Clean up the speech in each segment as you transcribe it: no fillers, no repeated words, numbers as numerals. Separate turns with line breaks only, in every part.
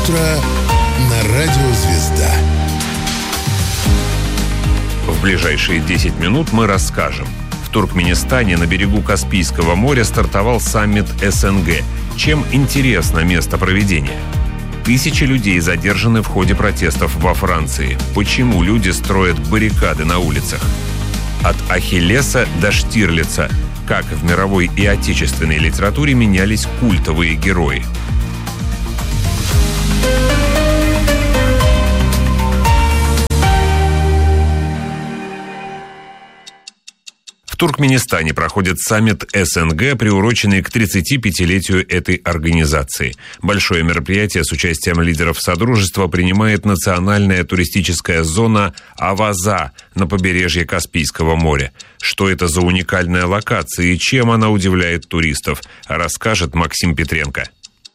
Утро на радио «Звезда».
В ближайшие 10 минут мы расскажем. В Туркменистане на берегу Каспийского моря стартовал саммит СНГ. Чем интересно место проведения? Тысячи людей задержаны в ходе протестов во Франции. Почему люди строят баррикады на улицах? От Ахиллеса до Штирлица. Как в мировой и отечественной литературе менялись культовые герои? В Туркменистане проходит саммит СНГ, приуроченный к 35-летию этой организации. Большое мероприятие с участием лидеров Содружества принимает национальная туристическая зона Аваза на побережье Каспийского моря. Что это за уникальная локация и чем она удивляет туристов, расскажет Максим Петренко.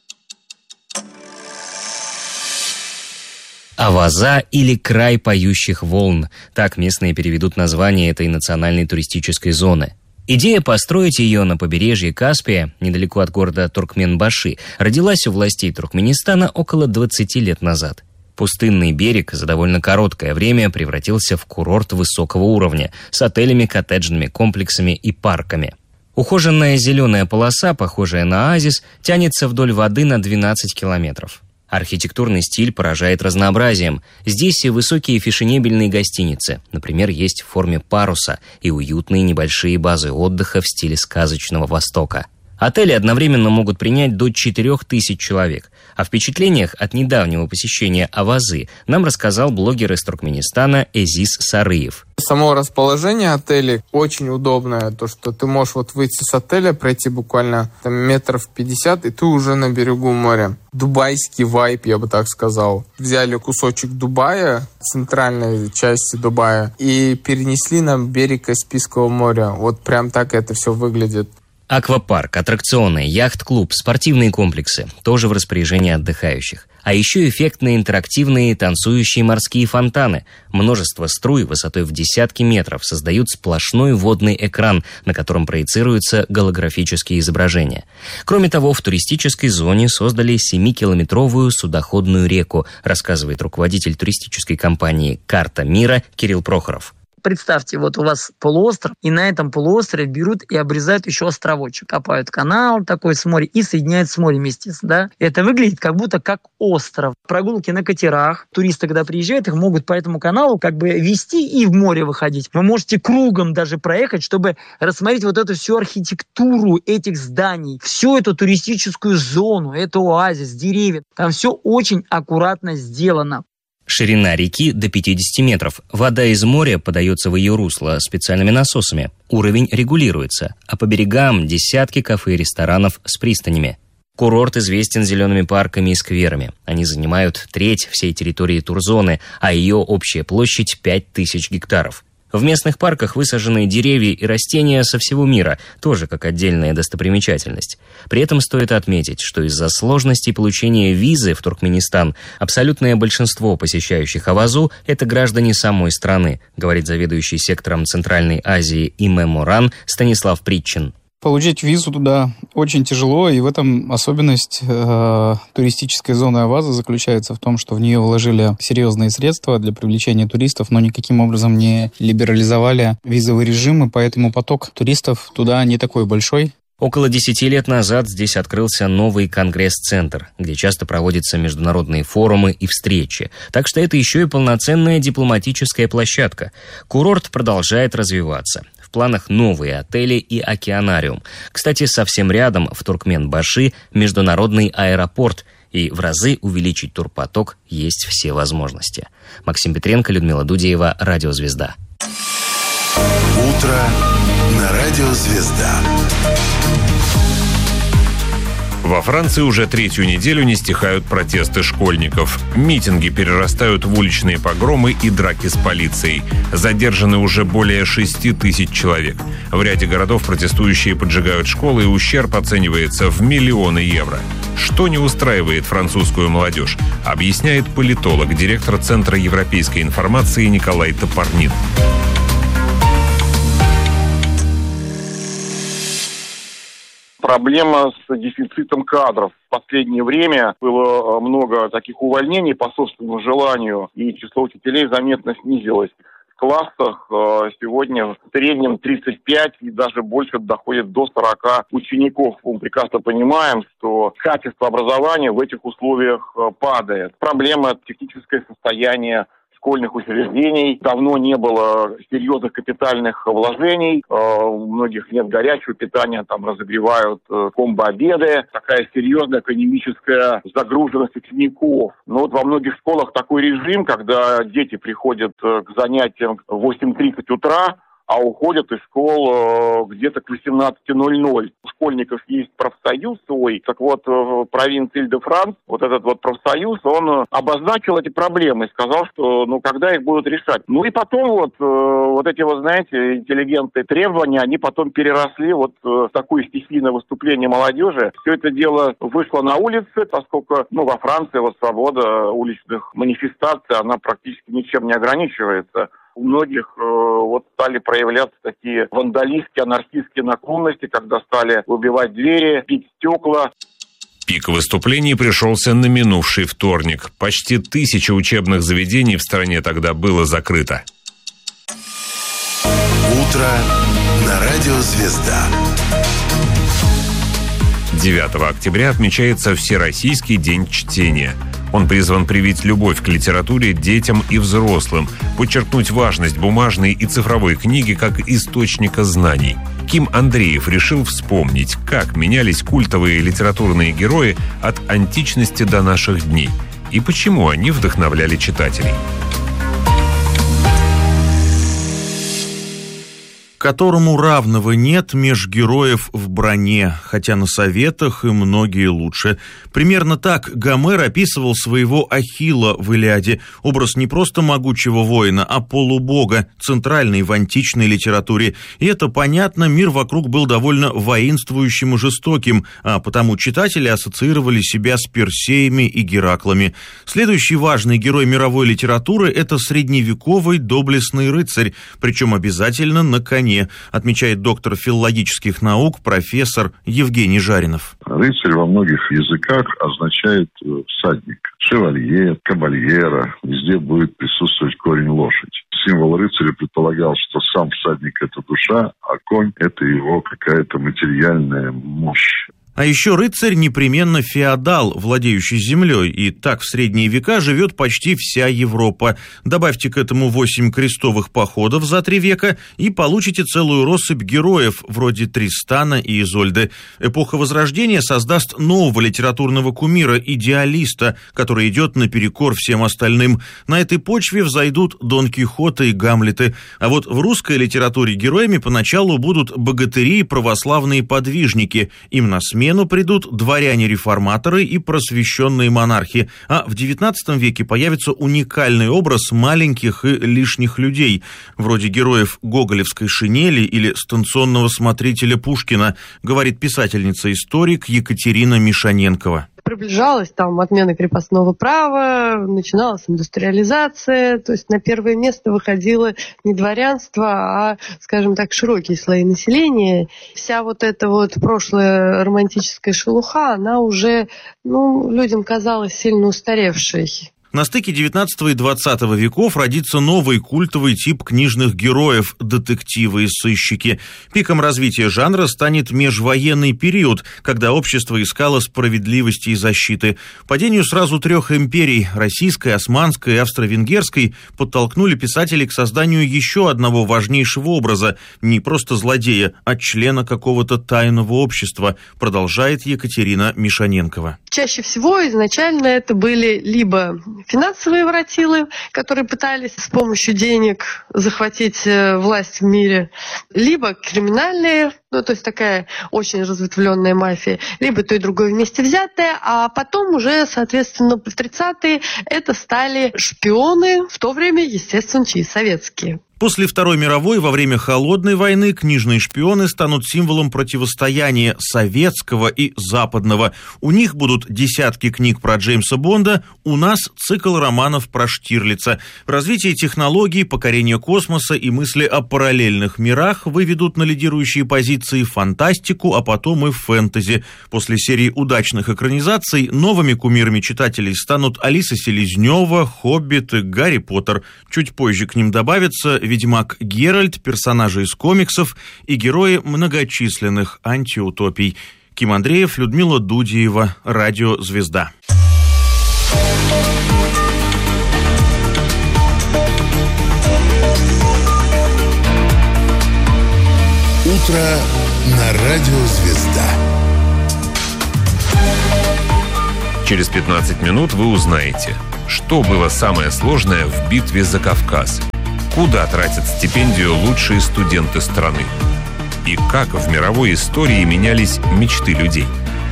Аваза или край поющих волн. Так местные переведут название этой национальной туристической зоны. Идея построить ее на побережье Каспия, недалеко от города Туркменбаши, родилась у властей Туркменистана около 20 лет назад. Пустынный берег за довольно короткое время превратился в курорт высокого уровня с отелями, коттеджными комплексами и парками. Ухоженная зеленая полоса, похожая на оазис, тянется вдоль воды на 12 километров. Архитектурный стиль поражает разнообразием. Здесь и высокие фешенебельные гостиницы, например, есть в форме паруса, и уютные небольшие базы отдыха в стиле сказочного Востока. Отели одновременно могут принять до 4000 человек. О впечатлениях от недавнего посещения Авазы нам рассказал блогер из Туркменистана Эзис Сарыев.
Само расположение отелей очень удобное. То, что ты можешь выйти с отеля, пройти буквально метров 50, и ты уже на берегу моря. Дубайский вайб, я бы так сказал. Взяли кусочек Дубая, центральной части Дубая, и перенесли на берег Каспийского моря. Прям так это все выглядит.
Аквапарк, аттракционы, яхт-клуб, спортивные комплексы – тоже в распоряжении отдыхающих. А еще эффектные интерактивные танцующие морские фонтаны. Множество струй высотой в десятки метров создают сплошной водный экран, на котором проецируются голографические изображения. Кроме того, в туристической зоне создали 7-километровую судоходную реку, рассказывает руководитель туристической компании «Карта мира» Кирилл Прохоров.
Представьте, у вас полуостров, и на этом полуострове берут и обрезают еще островочек. Копают канал такой с моря и соединяют с морем, естественно. Да? Это выглядит как будто как остров. Прогулки на катерах. Туристы, когда приезжают, их могут по этому каналу вести и в море выходить. Вы можете кругом даже проехать, чтобы рассмотреть эту всю архитектуру этих зданий, всю эту туристическую зону, это оазис, деревья. Там все очень аккуратно сделано.
Ширина реки до 50 метров. Вода из моря подается в ее русло специальными насосами. Уровень регулируется, а по берегам десятки кафе и ресторанов с пристанями. Курорт известен зелеными парками и скверами. Они занимают треть всей территории турзоны, а ее общая площадь 5000 гектаров. В местных парках высажены деревья и растения со всего мира, тоже как отдельная достопримечательность. При этом стоит отметить, что из-за сложностей получения визы в Туркменистан абсолютное большинство посещающих Авазу – это граждане самой страны, говорит заведующий сектором Центральной Азии ИМЭ-Муран Станислав Притчин.
Получить визу туда очень тяжело, и в этом особенность туристической зоны Аваза заключается в том, что в нее вложили серьезные средства для привлечения туристов, но никаким образом не либерализовали визовый режим, и поэтому поток туристов туда не такой большой.
Около 10 лет назад здесь открылся новый конгресс-центр, где часто проводятся международные форумы и встречи. Так что это еще и полноценная дипломатическая площадка. Курорт продолжает развиваться. В планах новые отели и океанариум. Кстати, совсем рядом, в Туркменбаши, международный аэропорт. И в разы увеличить турпоток есть все возможности. Максим Петренко, Людмила Дудеева, Радио «Звезда».
Утро на радио «Звезда».
Во Франции уже третью неделю не стихают протесты школьников. Митинги перерастают в уличные погромы и драки с полицией. Задержаны уже более 6000 человек. В ряде городов протестующие поджигают школы, и ущерб оценивается в миллионы евро. Что не устраивает французскую молодежь, объясняет политолог, директор Центра европейской информации Николай Топорнин.
проблема с дефицитом кадров. В последнее время было много таких увольнений по собственному желанию, и число учителей заметно снизилось. В классах сегодня в среднем 35 и даже больше доходит до 40 учеников. Мы прекрасно понимаем, что качество образования в этих условиях падает. Проблема – техническое состояние школьных учреждений. Давно не было серьезных капитальных вложений. У многих нет горячего питания, там разогревают комбо-обеды. Такая серьезная экономическая загруженность учеников. Но вот во многих школах такой режим, когда дети приходят к занятиям в 8:30 утра, а уходят из школ где-то к 18:00. У школьников есть профсоюз свой. Так вот, в провинции Иль-де-Франс вот этот вот профсоюз, он обозначил эти проблемы и сказал, что когда их будут решать. И потом вот эти знаете, интеллигентные требования, они потом переросли в такое стихийное выступление молодежи. Все это дело вышло на улицы, поскольку во Франции свобода уличных манифестаций, она практически ничем не ограничивается. У многих стали проявляться такие вандалистские, анархистские наклонности, когда стали выбивать двери, бить стекла.
Пик выступлений пришелся на минувший вторник. Почти 1000 учебных заведений в стране тогда было закрыто.
Утро на радио «Звезда».
9 октября отмечается Всероссийский день чтения. Он призван привить любовь к литературе детям и взрослым, подчеркнуть важность бумажной и цифровой книги как источника знаний. Ким Андреев решил вспомнить, как менялись культовые литературные герои от античности до наших дней и почему они вдохновляли читателей.
Которому равного нет меж героев в броне, хотя на советах и многие лучше. Примерно так Гомер описывал своего Ахилла в «Илиаде». Образ не просто могучего воина, а полубога, центральный в античной литературе. И это понятно, мир вокруг был довольно воинствующим и жестоким, а потому читатели ассоциировали себя с Персеями и Гераклами. Следующий важный герой мировой литературы – это средневековый доблестный рыцарь, причем обязательно на коне, отмечает доктор филологических наук профессор Евгений Жаринов.
Рыцарь во многих языках означает всадник. Шевалье, кабальера, везде будет присутствовать корень лошадь. Символ рыцаря предполагал, что сам всадник – это душа, а конь – это его какая-то материальная мощь.
А еще рыцарь непременно феодал, владеющий землей, и так в средние века живет почти вся Европа. Добавьте к этому 8 крестовых походов за 3 века и получите целую россыпь героев, вроде Тристана и Изольды. Эпоха Возрождения создаст нового литературного кумира, идеалиста, который идет наперекор всем остальным. На этой почве взойдут Дон Кихоты и Гамлеты. А вот в русской литературе героями поначалу будут богатыри и православные подвижники. Им на смену придут дворяне-реформаторы и просвещенные монархи, а в XIX веке появится уникальный образ маленьких и лишних людей, вроде героев гоголевской шинели или станционного смотрителя Пушкина, говорит писательница-историк Екатерина Мишаненкова.
Приближалась отмена крепостного права, начиналась индустриализация, то есть на первое место выходило не дворянство, а, скажем так, широкие слои населения. Вся эта прошлая романтическая шелуха, она уже, людям казалась сильно устаревшей.
На стыке XIX и XX веков родится новый культовый тип книжных героев – детективы и сыщики. Пиком развития жанра станет межвоенный период, когда общество искало справедливости и защиты. Падению сразу 3 империй – российской, османской и австро-венгерской – подтолкнули писателей к созданию еще одного важнейшего образа – не просто злодея, а члена какого-то тайного общества, продолжает Екатерина Мишаненкова.
Чаще всего изначально это были либо финансовые воротилы, которые пытались с помощью денег захватить власть в мире, либо криминальные, то есть такая очень разветвленная мафия, либо то и другое вместе взятое, а потом уже, соответственно, в 30-е это стали шпионы, в то время, естественно, советские.
После Второй мировой во время Холодной войны книжные шпионы станут символом противостояния советского и западного. У них будут десятки книг про Джеймса Бонда, у нас цикл романов про Штирлица. Развитие технологий, покорение космоса и мысли о параллельных мирах выведут на лидирующие позиции фантастику, а потом и фэнтези. После серии удачных экранизаций новыми кумирами читателей станут Алиса Селезнева, Хоббит и Гарри Поттер. Чуть позже к ним добавятся Ведьмак Геральт, персонажи из комиксов и герои многочисленных антиутопий. Ким Андреев, Людмила Дудиева, Радио «Звезда».
Утро на Радио «Звезда».
Через 15 минут вы узнаете, что было самое сложное в битве за Кавказ, куда тратят стипендию лучшие студенты страны и как в мировой истории менялись мечты людей.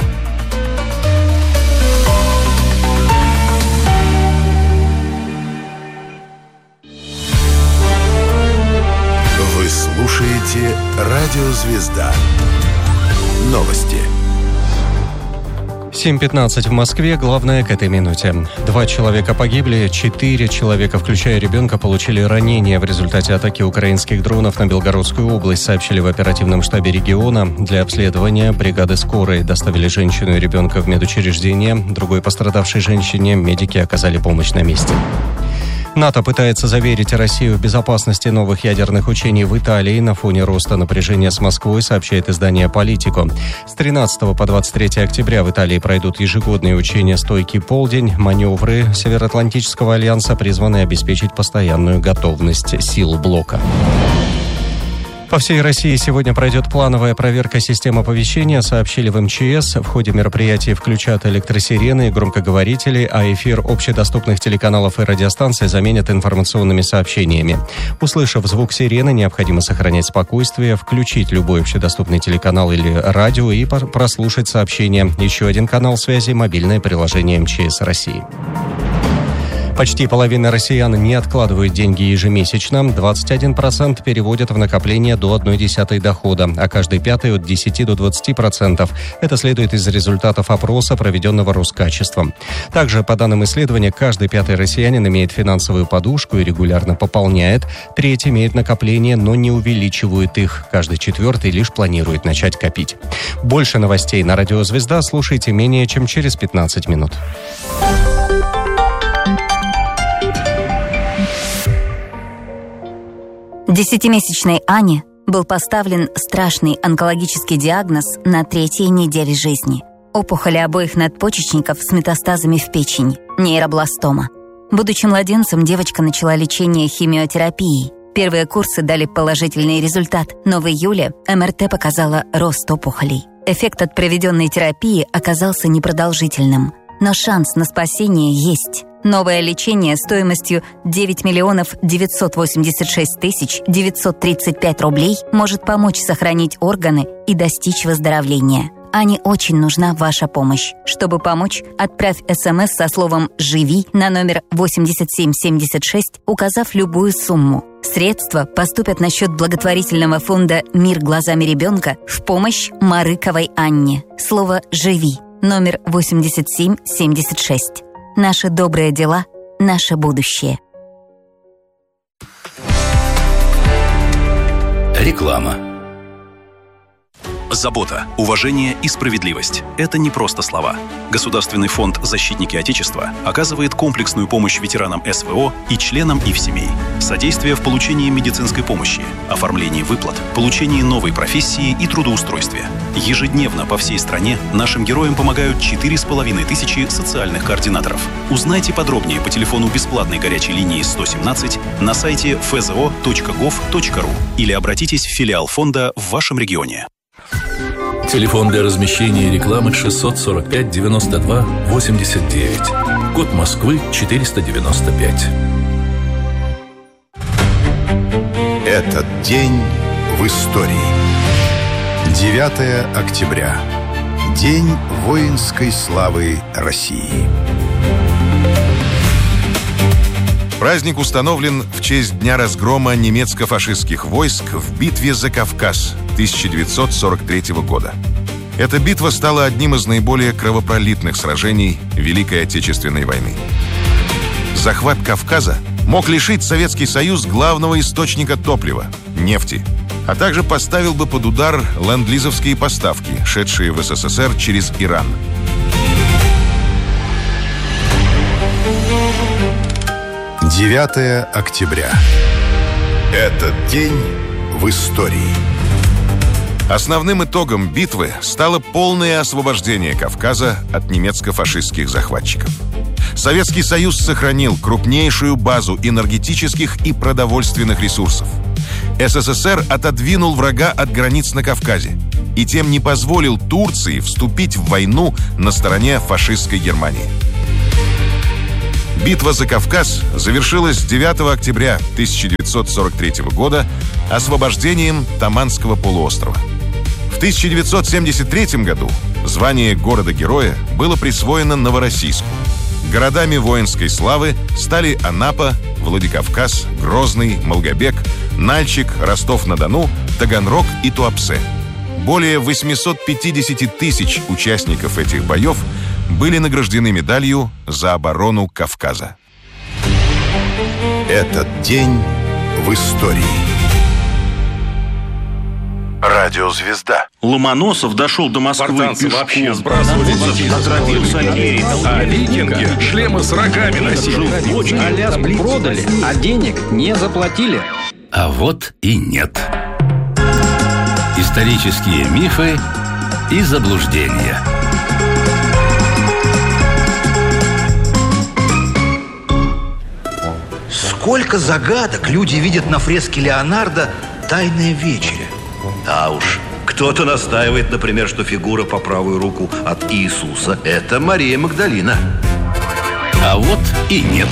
Вы слушаете Радио «Звезда». Новости.
7:15 в Москве. Главное к этой минуте. 2 человека погибли, 4 человека, включая ребенка, получили ранения в результате атаки украинских дронов на Белгородскую область, сообщили в оперативном штабе региона. Для обследования бригады скорой доставили женщину и ребенка в медучреждение. Другой пострадавшей женщине медики оказали помощь на месте. НАТО пытается заверить Россию в безопасности новых ядерных учений в Италии на фоне роста напряжения с Москвой, сообщает издание «Политико». С 13 по 23 октября в Италии пройдут ежегодные учения «Стойкий полдень». Маневры Североатлантического альянса призваны обеспечить постоянную готовность сил блока. По всей России сегодня пройдет плановая проверка систем оповещения, сообщили в МЧС. В ходе мероприятий включат электросирены и громкоговорители, а эфир общедоступных телеканалов и радиостанций заменят информационными сообщениями. Услышав звук сирены, необходимо сохранять спокойствие, включить любой общедоступный телеканал или радио и прослушать сообщения. Еще один канал связи – мобильное приложение МЧС России. Почти половина россиян не откладывают деньги ежемесячно, 21% переводят в накопление до 1/10 дохода, а каждый пятый от 10 до 20%. Это следует из результатов опроса, проведенного Роскачеством. Также, по данным исследования, каждый пятый россиянин имеет финансовую подушку и регулярно пополняет, треть имеет накопления, но не увеличивают их, каждый четвертый лишь планирует начать копить. Больше новостей на Радио «Звезда» слушайте менее чем через 15 минут.
Десятимесячной Ане был поставлен страшный онкологический диагноз на 3-й неделе жизни. Опухоли обоих надпочечников с метастазами в печень, нейробластома. Будучи младенцем, девочка начала лечение химиотерапией. Первые курсы дали положительный результат, но в июле МРТ показала рост опухолей. Эффект от проведенной терапии оказался непродолжительным, но шанс на спасение есть. Новое лечение стоимостью 9 986 935 рублей может помочь сохранить органы и достичь выздоровления. Ане очень нужна ваша помощь. Чтобы помочь, отправь СМС со словом «Живи» на номер 8776, указав любую сумму. Средства поступят на счет благотворительного фонда «Мир глазами ребенка» в помощь Марыковой Анне. Слово «Живи» номер 8776. Наши добрые дела – наше будущее.
Реклама. Забота, уважение и справедливость – это не просто слова. Государственный фонд «Защитники Отечества» оказывает комплексную помощь ветеранам СВО и членам их семей. Содействие в получении медицинской помощи, оформлении выплат, получении новой профессии и трудоустройстве. Ежедневно по всей стране нашим героям помогают 4500 социальных координаторов. Узнайте подробнее по телефону бесплатной горячей линии 117 на сайте fzo.gov.ru или обратитесь в филиал фонда в вашем регионе.
Телефон для размещения рекламы 645 92 89. Код Москвы 495.
Этот день в истории. 9 октября. День воинской славы России.
В
Праздник установлен в честь дня разгрома немецко-фашистских войск в битве за Кавказ 1943 года. Эта битва стала одним из наиболее кровопролитных сражений Великой Отечественной войны. Захват Кавказа мог лишить Советский Союз главного источника топлива – нефти, а также поставил бы под удар ленд-лизовские поставки, шедшие в СССР через Иран. — 9 октября. Этот день в истории. Основным итогом битвы стало полное освобождение Кавказа от немецко-фашистских захватчиков. Советский Союз сохранил крупнейшую базу энергетических и продовольственных ресурсов. СССР отодвинул врага от границ на Кавказе и тем не позволил Турции вступить в войну на стороне фашистской Германии. Битва за Кавказ завершилась 9 октября 1943 года освобождением Таманского полуострова. В 1973 году звание города-героя было присвоено Новороссийску. Городами воинской славы стали Анапа, Владикавказ, Грозный, Малгобек, Нальчик, Ростов-на-Дону, Таганрог и Туапсе. Более 850 тысяч участников этих боев были награждены медалью за оборону Кавказа. Этот день в истории. Радиозвезда.
Ломоносов дошел до Москвы
Спартанцы
пешком.
вообще сбрасывали детей. А викинги шлемы с рогами носили.
Аляску продали, а денег не заплатили.
А вот и нет. Исторические мифы и заблуждения.
Сколько загадок люди видят на фреске Леонардо «Тайная вечеря». А уж кто-то настаивает, например, что фигура по правую руку от Иисуса – это Мария Магдалина.
А вот и нет.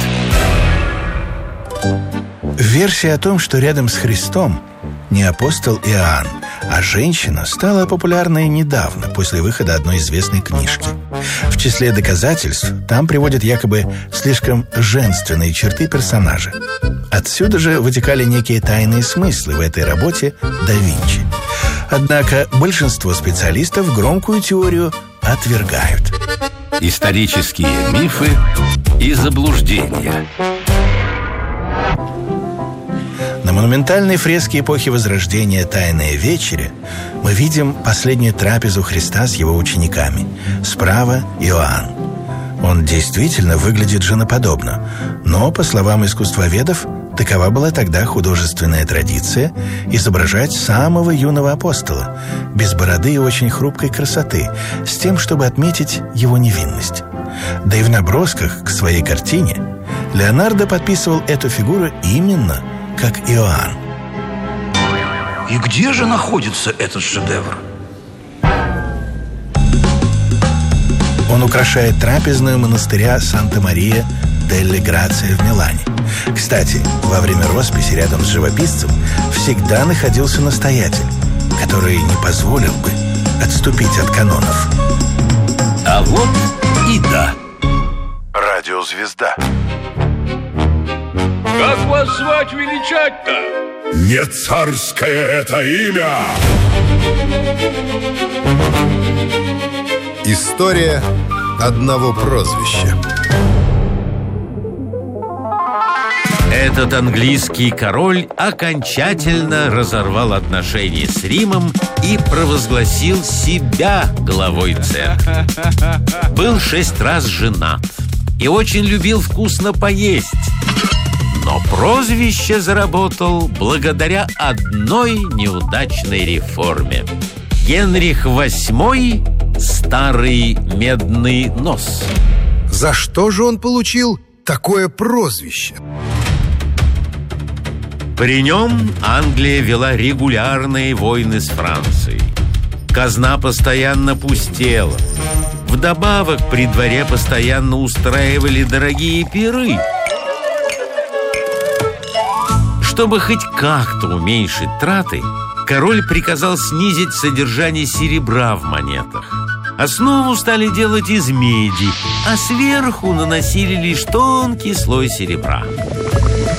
Версия о том, что рядом с Христом не апостол Иоанн, а женщина, стала популярной недавно, после выхода одной известной книжки. В числе доказательств там приводят якобы слишком женственные черты персонажа. Отсюда же вытекали некие тайные смыслы в этой работе да Винчи. Однако большинство специалистов громкую теорию отвергают.
Исторические мифы и заблуждения.
На монументальной фреске эпохи Возрождения «Тайная вечеря» мы видим последнюю трапезу Христа с его учениками. Справа Иоанн. Он действительно выглядит женоподобно, но, по словам искусствоведов, такова была тогда художественная традиция изображать самого юного апостола, без бороды и очень хрупкой красоты, с тем, чтобы отметить его невинность. Да и в набросках к своей картине Леонардо подписывал эту фигуру именно как Иоанн.
И где же находится этот шедевр?
Он украшает трапезную монастыря Санта-Мария-делле-Грация в Милане. Кстати, во время росписи рядом с живописцем всегда находился настоятель, который не позволил бы отступить от канонов.
А вот и да.
Радиозвезда.
Как вас звать величать-то?
Не царское это имя!
История одного прозвища.
Этот английский король окончательно разорвал отношения с Римом и провозгласил себя главой церкви. Был 6 раз женат и очень любил вкусно поесть. Но прозвище заработал благодаря одной неудачной реформе. Генрих VIII – старый медный нос.
За что же он получил такое прозвище?
При нем Англия вела регулярные войны с Францией. Казна постоянно пустела. Вдобавок при дворе постоянно устраивали дорогие пиры. Чтобы хоть как-то уменьшить траты, король приказал снизить содержание серебра в монетах. Основу стали делать из меди, а сверху наносили лишь тонкий слой серебра.